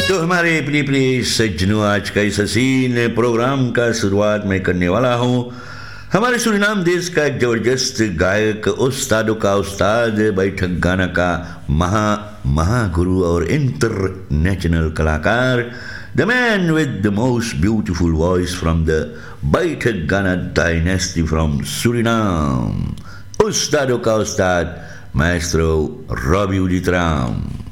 तो हमारे प्रिय प्रिय सज्जनों, आज का इस हसीन प्रोग्राम का शुरुआत मैं करने वाला हूँ हमारे सुरीनाम देश का एक जबरदस्त गायक, उस्तादों का उस्ताद, बैठक गाना का महागुरु और इंटरनेशनल कलाकार, the man with the most beautiful voice from the बैठक गाना डायनेस्टी फ्रॉम सुरीनाम, उस्तादों का उस्ताद माएस्ट्रो रॉबी उदित राम।